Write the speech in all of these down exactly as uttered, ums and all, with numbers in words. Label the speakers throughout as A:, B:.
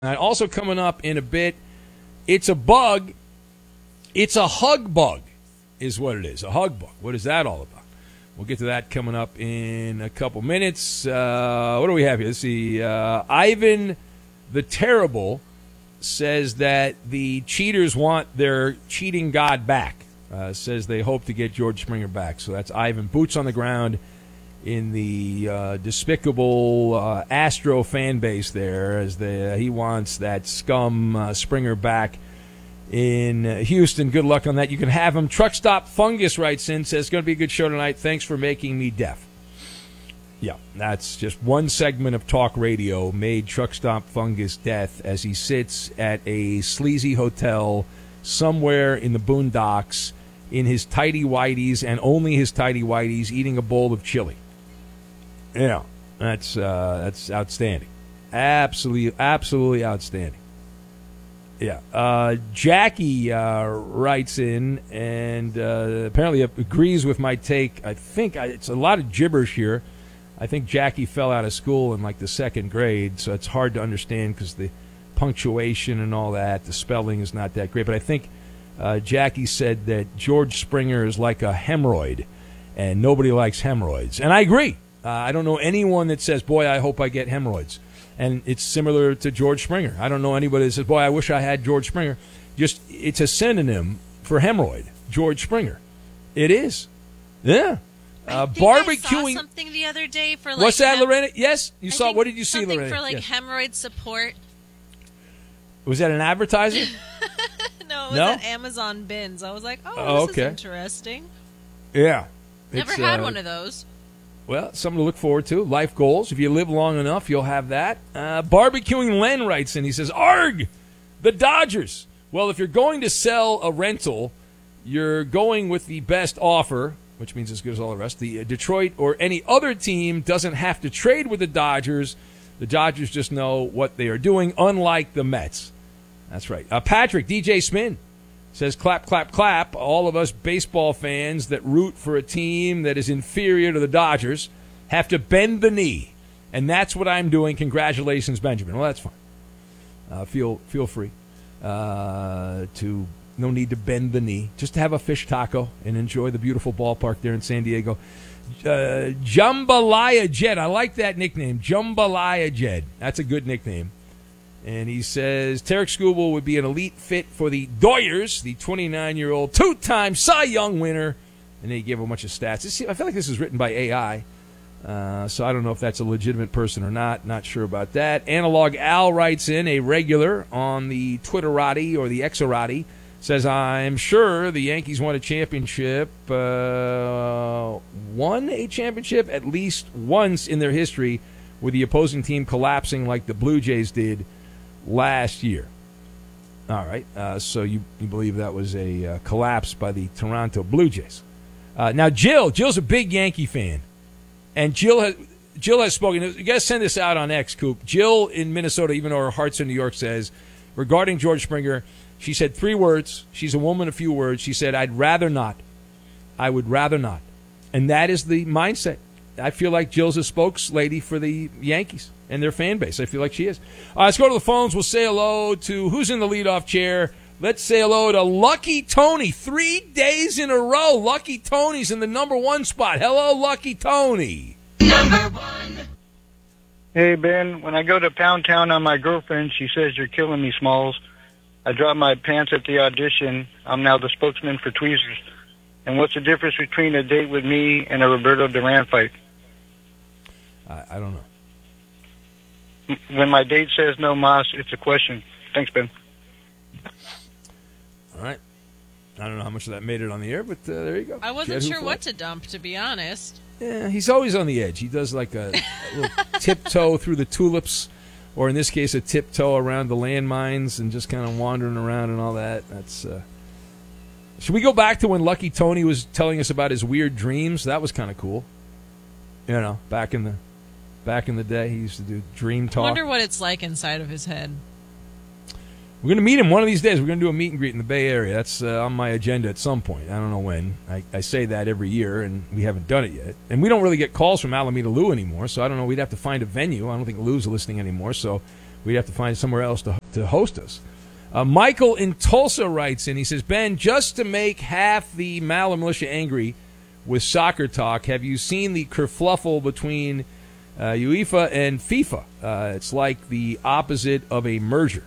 A: And also coming up in a bit, it's a bug. It's a hug bug is what it is, a hug bug. What is that all about? We'll get to that coming up in a couple minutes. Uh, what do we have here? Let's see. Uh, Ivan the Terrible says that the cheaters want their cheating god back. Uh, says they hope to get George Springer back. So that's Ivan, boots on the ground in the uh, despicable uh, Astro fan base there, as the, uh, he wants that scum uh, Springer back in uh, Houston. Good luck on that. You can have him. Truck Stop Fungus writes in, says, it's going to be a good show tonight. Thanks for making me deaf. Yeah, that's just one segment of talk radio made Truck Stop Fungus deaf as he sits at a sleazy hotel somewhere in the boondocks in his tighty-whities and only his tighty-whities eating a bowl of chili. Yeah, that's uh, that's outstanding. Absolutely, absolutely outstanding. Yeah. Uh, Jackie uh, writes in and uh, apparently agrees with my take. I think I, it's a lot of gibberish here. I think Jackie fell out of school in like the second grade, so it's hard to understand because the punctuation and all that, the spelling is not that great. But I think uh, Jackie said that George Springer is like a hemorrhoid, and nobody likes hemorrhoids. And I agree. Uh, I don't know anyone that says, boy, I hope I get hemorrhoids. And it's similar to George Springer. I don't know anybody that says, boy, I wish I had George Springer. Just, it's a synonym for hemorrhoid, George Springer. It is. Yeah. Uh,
B: I think
A: barbecuing.
B: I saw something the other day for like.
A: What's that,
B: hem-
A: Lorena? Yes, you
B: I
A: saw.
B: think
A: What did you see,
B: something
A: Lorena?
B: for like
A: yes.
B: hemorrhoid support.
A: Was that an advertising?
B: No, it was
A: No?
B: at Amazon bins. I was like, oh,
A: Oh,
B: this
A: okay.
B: is interesting.
A: Yeah.
B: Never
A: It's,
B: had
A: uh,
B: one of those.
A: Well, something to look forward to. Life goals. If you live long enough, you'll have that. Uh, barbecuing Len writes in. He says, Arg! The Dodgers. Well, if you're going to sell a rental, you're going with the best offer, which means as good as all the rest. The uh, Detroit or any other team doesn't have to trade with the Dodgers. The Dodgers just know what they are doing, unlike the Mets. That's right. Uh, Patrick, D J Spin, says, clap, clap, clap. All of us baseball fans that root for a team that is inferior to the Dodgers have to bend the knee. And that's what I'm doing. Congratulations, Benjamin. Well, that's fine. Uh, feel feel free uh, to, no need to bend the knee. Just have a fish taco and enjoy the beautiful ballpark there in San Diego. Uh, Jambalaya Jed. I like that nickname. Jambalaya Jed. That's a good nickname. And he says, Tarek Skubal would be an elite fit for the Doyers, the twenty-nine-year-old two-time Cy Young winner. And they gave a bunch of stats. This, I feel like this is written by A I, uh, so I don't know if that's a legitimate person or not. Not sure about that. Analog Al writes in, a regular on the Twitterati or the Xerati, says, I'm sure the Yankees won a championship, uh, won a championship at least once in their history with the opposing team collapsing like the Blue Jays did last year. All right, uh, so you, you believe that was a uh, collapse by the Toronto Blue Jays. Uh, now, Jill, Jill's a big Yankee fan, and Jill has Jill has spoken. You got to send this out on X, Coop. Jill in Minnesota, even though her heart's in New York, says, regarding George Springer, she said three words. She's a woman of few words. She said, I'd rather not. I would rather not. And that is the mindset. I feel like Jill's a spokeslady for the Yankees and their fan base. I feel like she is. Uh, let's go to the phones. We'll say hello to who's in the leadoff chair. Let's say hello to Lucky Tony. Three days in a row, Lucky Tony's in the number one spot. Hello, Lucky Tony.
C: Number one. Hey, Ben. When I go to Pound Town on my girlfriend, she says, you're killing me, Smalls. I dropped my pants at the audition. I'm now the spokesman for Tweezers. And what's the difference between a date with me and a Roberto Duran fight?
A: I, I don't know.
C: When my date says no mas, it's a question. Thanks, Ben.
A: All right. I don't know how much of that made it on the air, but uh, there you go.
B: I wasn't
A: Jed
B: sure
A: Hoopla.
B: what to dump, to be honest.
A: Yeah, he's always on the edge. He does like a, a little tiptoe through the tulips, or in this case, a tiptoe around the landmines and just kind of wandering around and all that. That's. Uh... Should we go back to when Lucky Tony was telling us about his weird dreams? That was kind of cool. You know, back in the back in the day, he used to do dream talk.
B: I wonder what it's like inside of his head.
A: We're going to meet him one of these days. We're going to do a meet and greet in the Bay Area. That's uh, on my agenda at some point. I don't know when. I, I say that every year, and we haven't done it yet. And we don't really get calls from Alameda Lou anymore, so I don't know. We'd have to find a venue. I don't think Lou's listening anymore, so we'd have to find somewhere else to, to host us. Uh, Michael in Tulsa writes in. He says, Ben, just to make half the Maller Militia angry with soccer talk, have you seen the kerfluffle between uh, UEFA and FIFA? Uh, it's like the opposite of a merger.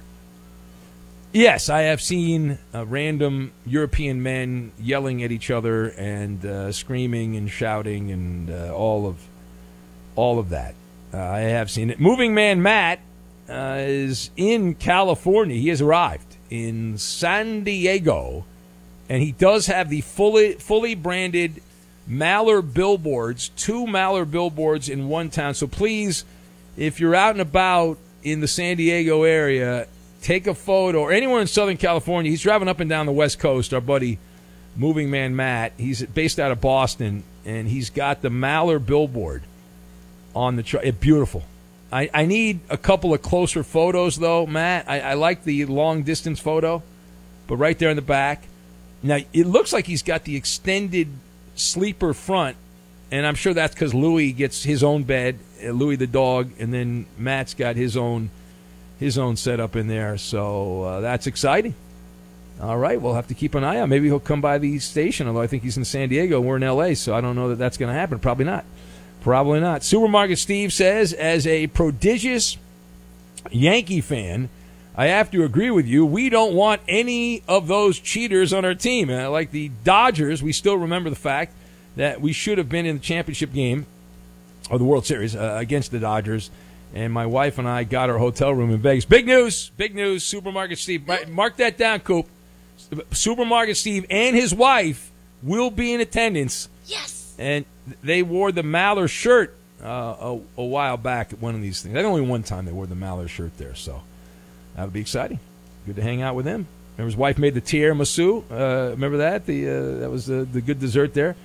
A: Yes, I have seen uh, random European men yelling at each other and uh, screaming and shouting and uh, all of all of that. Uh, I have seen it. Moving Man Matt uh, is in California. He has arrived in San Diego, and he does have the fully fully branded Maller billboards, two Maller billboards in one town. So please, if you're out and about in the San Diego area, take a photo, or anywhere in Southern California. He's driving up and down the West Coast, our buddy Moving Man Matt. He's based out of Boston, and he's got the Maller billboard on the truck. It's beautiful. I, I need a couple of closer photos, though, Matt. I, I like the long-distance photo, but right there in the back. Now, it looks like he's got the extended sleeper front, and I'm sure that's because Louis gets his own bed, Louis the dog, and then Matt's got his own his own setup in there, so uh, that's exciting. All right, we'll have to keep an eye out. Maybe he'll come by the station, although I think he's in San Diego. We're in L A, so I don't know that that's going to happen. Probably not. Probably not. Supermarket Steve says, as a prodigious Yankee fan, I have to agree with you. We don't want any of those cheaters on our team. Uh, like the Dodgers, we still remember the fact that we should have been in the championship game, or the World Series, uh, against the Dodgers. And my wife and I got our hotel room in Vegas. Big news. Big news. Supermarket Steve. Mark that down, Coop. Supermarket Steve and his wife will be in attendance.
B: Yes.
A: And they wore the Maller shirt uh, a, a while back at one of these things. I think only one time they wore the Maller shirt there. So that would be exciting. Good to hang out with him. Remember his wife made the tiramisu. Uh, remember that? The uh, that was the, the good dessert there.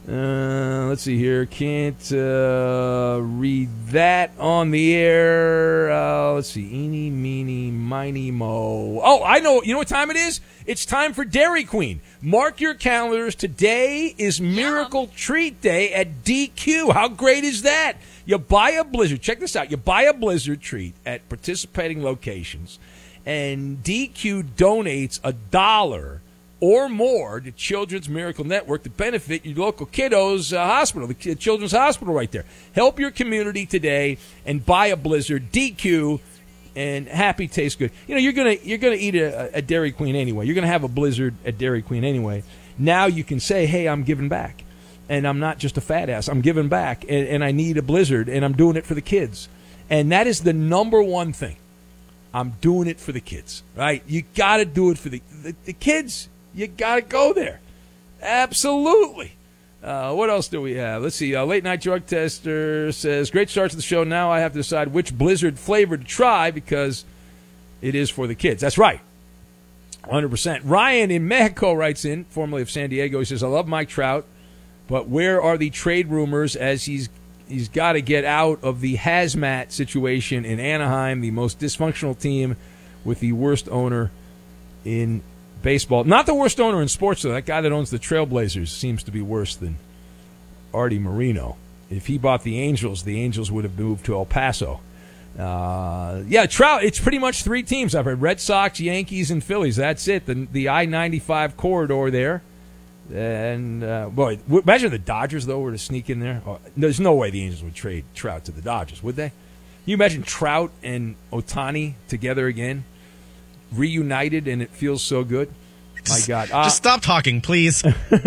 A: Uh, let's see here. Can't uh, read that on the air. Uh, let's see. Eeny, meeny, miny, mo. Oh, I know. You know what time it is? It's time for Dairy Queen. Mark your calendars. Today is Miracle Yum. Treat Day at D Q. How great is that? You buy a Blizzard. Check this out. You buy a Blizzard treat at participating locations, and D Q donates a dollar or more to Children's Miracle Network to benefit your local kiddos' uh, hospital, the Children's Hospital right there. Help your community today and buy a Blizzard. D Q, and happy tastes good. You know, you're gonna you're gonna eat a, a Dairy Queen anyway. You're gonna have a Blizzard at Dairy Queen anyway. Now you can say, hey, I'm giving back, and I'm not just a fat ass. I'm giving back, and, and I need a Blizzard, and I'm doing it for the kids. And that is the number one thing. I'm doing it for the kids, right? You got to do it for the the, the kids. You got to go there. Absolutely. Uh, what else do we have? Let's see. Uh, Late Night Drug Tester says, great start to the show. Now I have to decide which Blizzard flavor to try because it is for the kids. That's right. one hundred percent. Ryan in Mexico writes in, formerly of San Diego. He says, I love Mike Trout, but where are the trade rumors as he's he's got to get out of the hazmat situation in Anaheim, the most dysfunctional team with the worst owner in baseball. Not the worst owner in sports, though. That guy that owns the Trailblazers seems to be worse than Artie Moreno. If he bought the Angels, the Angels would have moved to El Paso. Uh, yeah, Trout, it's pretty much three teams. I've heard Red Sox, Yankees, and Phillies. That's it. The, the I ninety-five corridor there. And, uh, boy, imagine the Dodgers, though, were to sneak in there. Oh, there's no way the Angels would trade Trout to the Dodgers, would they? Can you imagine Trout and Ohtani together again? Reunited, and it feels so good. My God. Uh,
D: just stop talking, please.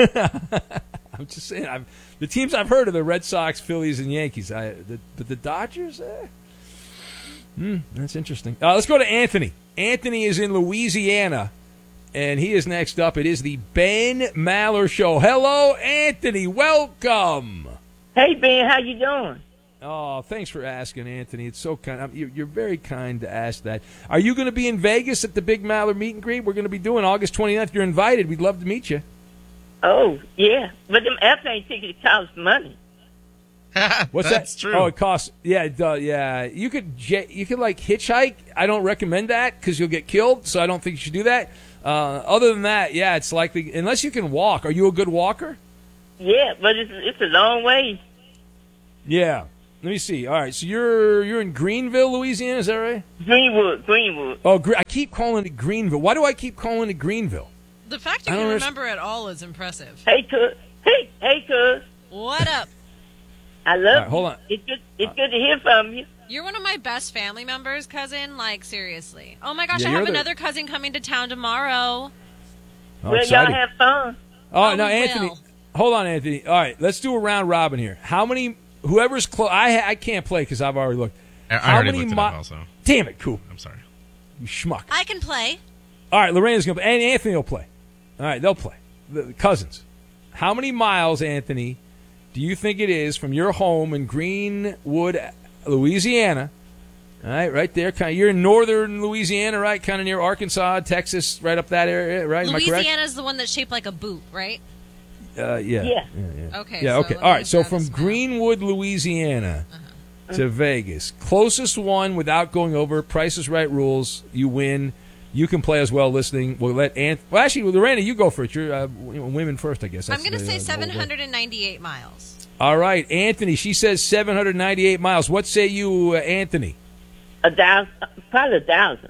A: I'm just saying. I've, the teams I've heard are the Red Sox, Phillies, and Yankees. I, the, but the Dodgers, eh. Hmm, that's interesting. Uh, let's go to Anthony. Anthony is in Louisiana, and he is next up. It is the Ben Maller Show. Hello, Anthony. Welcome.
E: Hey, Ben. How you doing?
A: Oh, thanks for asking, Anthony. It's so kind. You're very kind to ask that. Are you going to be in Vegas at the Big Maller meet and greet? We're going to be doing August twenty-ninth. You're invited. We'd love to meet you.
E: Oh, yeah. But them airplane tickets cost money.
A: What's
D: That's
A: that?
D: true.
A: Oh, it costs. Yeah, it does, yeah. You could you could like hitchhike. I don't recommend that because you'll get killed. So I don't think you should do that. Uh, other than that, yeah, it's likely unless you can walk. Are you a good walker?
E: Yeah, but it's it's a long way.
A: Yeah. Let me see. All right, so you're you're in Greenville, Louisiana, is that right?
E: Greenwood, Greenwood.
A: Oh, Gre- I keep calling it Greenville. Why do I keep calling it Greenville?
B: The fact you
A: I
B: can
A: don't
B: remember it all is impressive.
E: Hey, cuz. Hey, hey, cuz.
B: What up?
E: I love
A: All right,
E: you.
A: hold on.
E: It's good, it's good to hear from you.
B: You're one of my best family members, cousin. Like, seriously. Oh, my gosh,
A: Yeah,
B: I
A: you're
B: have
A: the-
B: another cousin coming to town tomorrow.
A: Oh,
E: well,
A: excited.
E: y'all have fun.
A: Oh,
B: Oh,
A: now
B: we
A: Anthony,
B: will.
A: hold on, Anthony. All right, let's do a round robin here. How many? Whoever's close. I I can't play because I've already looked.
D: I, I
A: How
D: already
A: many
D: looked it
A: mi-
D: up also.
A: Damn it, cool.
D: I'm sorry.
A: You schmuck.
B: I can play.
A: All right, Lorena's gonna play, and Anthony will play. All right, they'll play. The, the cousins. How many miles, Anthony, do you think it is from your home in Greenwood, Louisiana? All right, right there. Kind of, you're in northern Louisiana, right? Kind of near Arkansas, Texas, right up that area, right? Am I correct?
B: Louisiana's the one that's shaped like a boot, right?
A: Uh, yeah.
E: Yeah.
A: yeah.
B: Okay.
A: Yeah,
B: so
A: okay.
B: let
A: All
B: me
A: right, so
B: grab
A: from
B: this map.
A: Greenwood, Louisiana to Vegas. Closest one without going over Price is Right rules. You win. You can play as well listening. We'll let Anth- Well, actually, Lorena, you go for it. You're uh, women first, I guess.
B: I'm
A: That's
B: going to
A: the,
B: say
A: uh, the
B: seven
A: whole way.
B: hundred ninety-eight miles.
A: All right, Anthony. She says seven hundred ninety-eight miles. What say you, uh, Anthony?
E: A thousand, probably a thousand.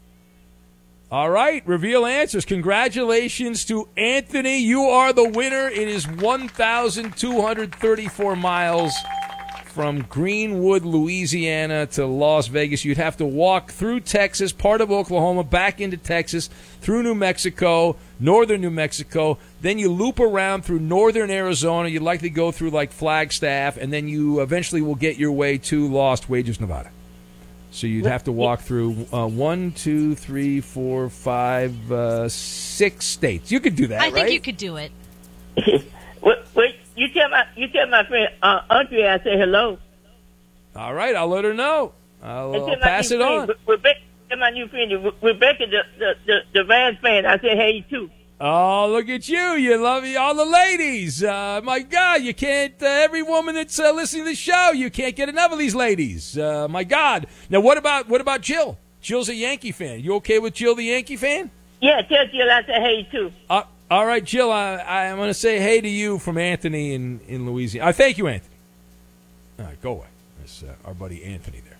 A: All right, reveal answers. Congratulations to Anthony. You are the winner. It is one thousand two hundred thirty-four miles from Greenwood, Louisiana to Las Vegas. You'd have to walk through Texas, part of Oklahoma, back into Texas, through New Mexico, northern New Mexico. Then you loop around through northern Arizona. You'd likely go through like Flagstaff, and then you eventually will get your way to Lost Wages, Nevada. So you'd have to walk through uh, one, two, three, four, five, uh, six states. You could do that,
B: I
A: right?
B: think you could do it.
E: wait, wait, you tell my, you tell my friend uh, Audrey I say hello.
A: All right, I'll let her know. I'll,
E: And
A: I'll
E: tell my
A: pass
E: new
A: it
E: friend,
A: on.
E: Re- Rebecca, tell my new friend Re- Rebecca, the the the, the Vans fan. I said hey too.
A: Oh, look at you. You love all the ladies. Uh, my God, you can't, uh, every woman that's uh, listening to the show, you can't get enough of these ladies. Uh, my God. Now, what about what about Jill? Jill's a Yankee fan. You okay with Jill, the Yankee fan?
E: Yeah, tell Jill I said hey too.
A: Uh, all right, Jill, I, I'm going to say hey to you from Anthony in, in Louisiana. Uh, thank you, Anthony. All right, go away. That's uh, our buddy Anthony there.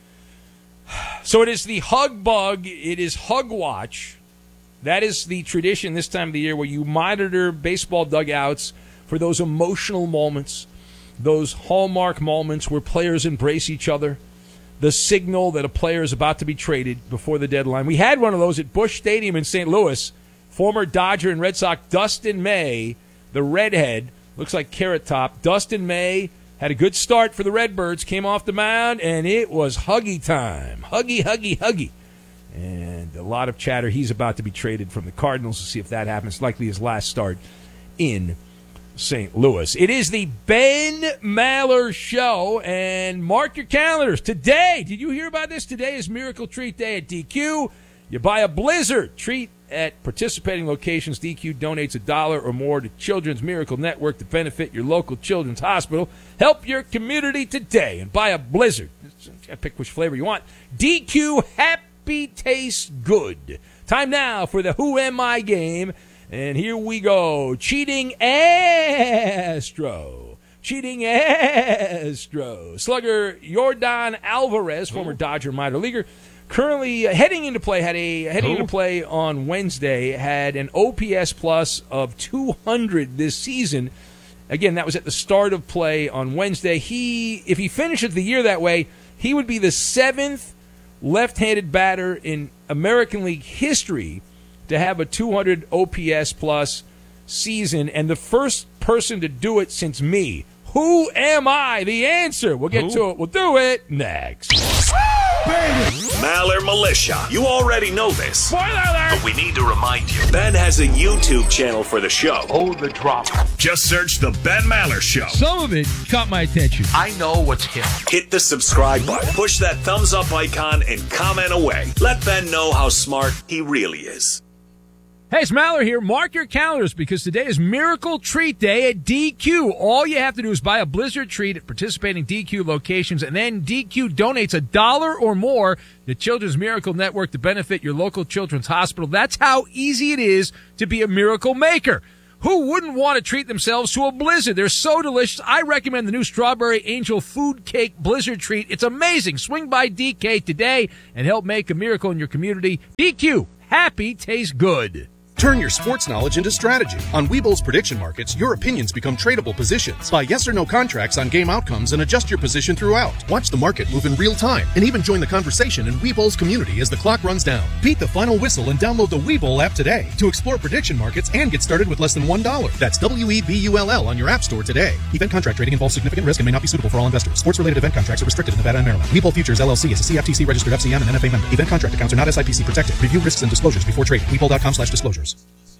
A: So it is the Hug Bug. It is Hug Watch. That is the tradition this time of the year where you monitor baseball dugouts for those emotional moments, those hallmark moments where players embrace each other, the signal that a player is about to be traded before the deadline. We had one of those at Busch Stadium in Saint Louis. Former Dodger and Red Sox Dustin May, the redhead, looks like Carrot Top. Dustin May had a good start for the Redbirds, came off the mound, and it was huggy time. Huggy, huggy, huggy. And a lot of chatter. He's about to be traded from the Cardinals. We'll see if that happens. Likely his last start in Saint Louis. It is the Ben Maller Show, and mark your calendars. Today, did you hear about this? Today is Miracle Treat Day at D Q. You buy a Blizzard treat at participating locations. D Q donates a dollar or more to Children's Miracle Network to benefit your local children's hospital. Help your community today and buy a Blizzard. Pick which flavor you want. D Q Happy Tastes Good. Time now for the Who Am I game. And here we go. Cheating Astro. Cheating Astro. Slugger Yordan Alvarez, former Dodger minor leaguer, currently uh, heading into play, had a heading
D: Who?
A: into play on Wednesday, had an O P S plus of two hundred this season. Again, that was at the start of play on Wednesday. He, if he finishes the year that way, he would be the seventh left-handed batter in American League history to have a two hundred O P S plus season, and the first person to do it since me. Who am I? The answer. We'll get
D: Who?
A: to it. We'll do it next.
F: Maller Militia. You already know this,
A: Spoiler alert!
F: but we need to remind you. Ben has a YouTube channel for the show.
G: Oh, the drama.
F: Just search The Ben Maller Show.
A: Some of it caught my attention.
G: I know what's hip.
F: Hit the subscribe button, push that thumbs up icon, and comment away. Let Ben know how smart he really is.
A: Hey, it's Maller here. Mark your calendars because today is Miracle Treat Day at D Q. All you have to do is buy a Blizzard treat at participating D Q locations, and then D Q donates a dollar or more to Children's Miracle Network to benefit your local children's hospital. That's how easy it is to be a miracle maker. Who wouldn't want to treat themselves to a Blizzard? They're so delicious. I recommend the new Strawberry Angel Food Cake Blizzard Treat. It's amazing. Swing by D K today and help make a miracle in your community. D Q, happy tastes good.
D: Turn your sports knowledge into strategy. On Webull's prediction markets, your opinions become tradable positions. Buy yes or no contracts on game outcomes and adjust your position throughout. Watch the market move in real time and even join the conversation in Webull's community as the clock runs down. Beat the final whistle and download the Webull app today to explore prediction markets and get started with less than one dollar. That's W E B U L L on your app store today. Event contract trading involves significant risk and may not be suitable for all investors. Sports-related event contracts are restricted in Nevada and Maryland. Webull Futures L L C is a C F T C registered F C M and N F A member. Event contract accounts are not S I P C protected. Review risks and disclosures before trading. Webull.com slash disclosures.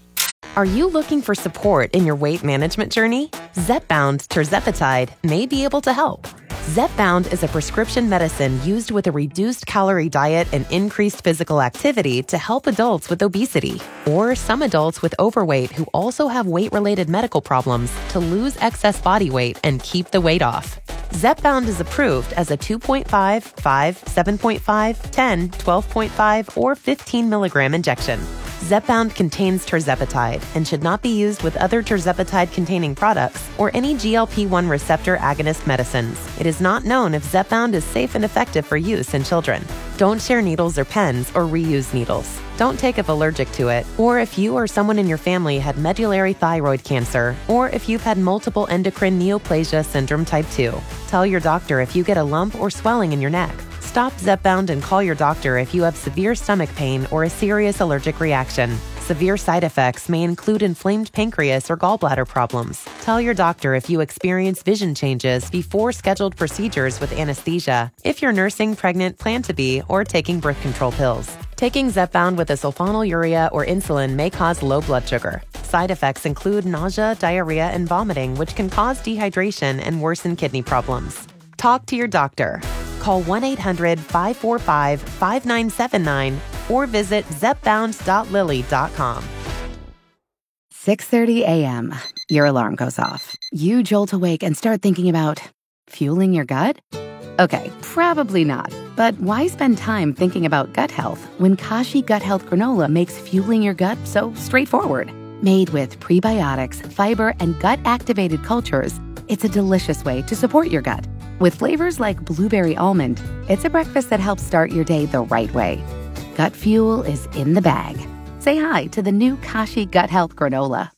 H: Are you looking for support in your weight management journey? Zepbound tirzepatide may be able to help. Zepbound is a prescription medicine used with a reduced calorie diet and increased physical activity to help adults with obesity or some adults with overweight who also have weight-related medical problems to lose excess body weight and keep the weight off. Zepbound is approved as a two point five, five, seven point five, ten, twelve point five, or fifteen milligram injection. Zepbound contains tirzepatide and should not be used with other tirzepatide-containing products or any G L P one receptor agonist medicines. It is not known if Zepbound is safe and effective for use in children. Don't share needles or pens or reuse needles. Don't take if allergic to it, or if you or someone in your family had medullary thyroid cancer, or if you've had multiple endocrine neoplasia syndrome type two. Tell your doctor if you get a lump or swelling in your neck. Stop Zepbound and call your doctor if you have severe stomach pain or a serious allergic reaction. Severe side effects may include inflamed pancreas or gallbladder problems. Tell your doctor if you experience vision changes before scheduled procedures with anesthesia, if you're nursing, pregnant, plan to be, or taking birth control pills. Taking Zepbound with a sulfonylurea or insulin may cause low blood sugar. Side effects include nausea, diarrhea, and vomiting, which can cause dehydration and worsen kidney problems. Talk to your doctor. Call one eight hundred, five four five, five nine seven nine or visit zepbound dot lilly dot com.
I: six thirty a.m. Your alarm goes off. You jolt awake and start thinking about fueling your gut? Okay, probably not. But why spend time thinking about gut health when Kashi Gut Health Granola makes fueling your gut so straightforward? Made with prebiotics, fiber, and gut-activated cultures, it's a delicious way to support your gut. With flavors like blueberry almond, it's a breakfast that helps start your day the right way. Gut fuel is in the bag. Say hi to the new Kashi Gut Health Granola.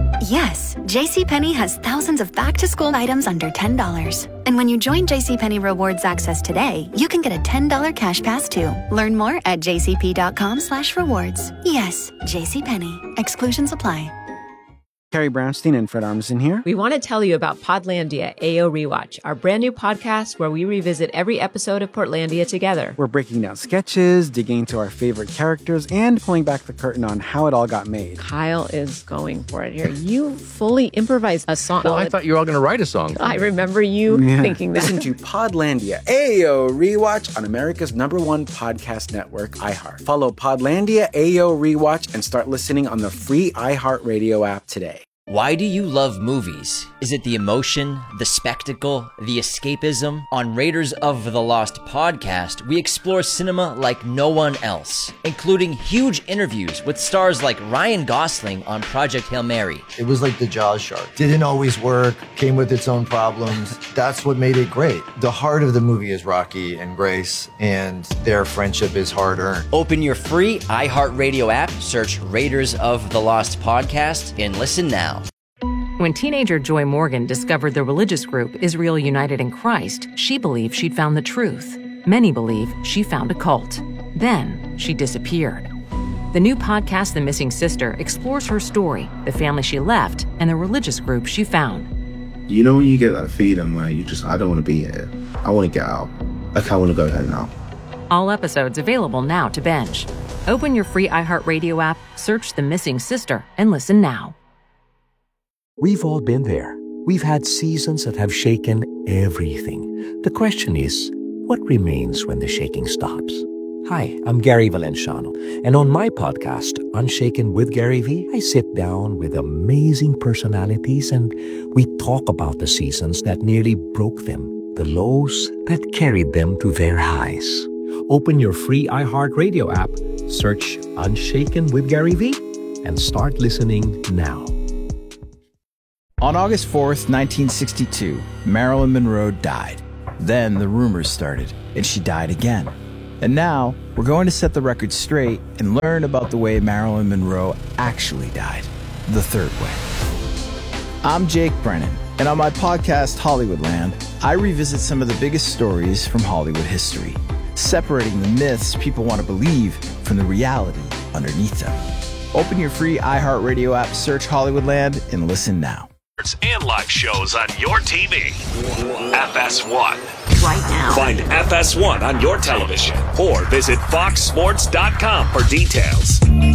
J: Yes, JCPenney has thousands of back-to-school items under ten dollars. And when you join JCPenney Rewards Access today, you can get a ten dollars cash pass too. Learn more at jcp.com slash rewards. Yes, JCPenney. Exclusions apply.
K: Carrie Brownstein and Fred Armisen here.
L: We want to tell you about Podlandia A O Rewatch, our brand new podcast where we revisit every episode of Portlandia together.
K: We're breaking down sketches, digging into our favorite characters, and pulling back the curtain on how it all got made.
L: Kyle is going for it here. You fully improvised a song.
M: Well, I thought you were all going to write a song.
L: I remember you yeah. thinking that.
K: Listen to Podlandia A O Rewatch on America's number one podcast network, iHeart. Follow Podlandia A O Rewatch and start listening on the free iHeartRadio app today.
N: Why do you love movies? Is it the emotion, the spectacle, the escapism? On Raiders of the Lost podcast, we explore cinema like no one else, including huge interviews with stars like Ryan Gosling on Project Hail Mary.
O: It was like the Jaws shark. Didn't always work, came with its own problems. That's what made it great. The heart of the movie is Rocky and Grace, and their friendship is hard-earned.
N: Open your free iHeartRadio app, search Raiders of the Lost podcast, and listen now.
P: When teenager Joy Morgan discovered the religious group Israel United in Christ, she believed she'd found the truth. Many believe she found a cult. Then she disappeared. The new podcast, The Missing Sister, explores her story, the family she left, and the religious group she found.
Q: You know when you get that feeling where you just, I don't want to be here. I want to get out. Like I want to go there now.
P: All episodes available now to binge. Open your free iHeartRadio app, search The Missing Sister, and listen now.
R: We've all been there. We've had seasons that have shaken everything. The question is, what remains when the shaking stops? Hi, I'm Gary Valenciano, and on my podcast, Unshaken with Gary V, I sit down with amazing personalities and we talk about the seasons that nearly broke them, the lows that carried them to their highs. Open your free iHeartRadio app, search Unshaken with Gary V, and start listening now.
M: On August fourth, nineteen sixty-two, Marilyn Monroe died. Then the rumors started, and she died again. And now, we're going to set the record straight and learn about the way Marilyn Monroe actually died. The third way. I'm Jake Brennan, and on my podcast, Hollywoodland, I revisit some of the biggest stories from Hollywood history, separating the myths people want to believe from the reality underneath them. Open your free iHeartRadio app, search Hollywoodland, and listen now.
F: And live shows on your T V. F S one.
S: Right now.
F: Find F S one on your television or visit fox sports dot com for details.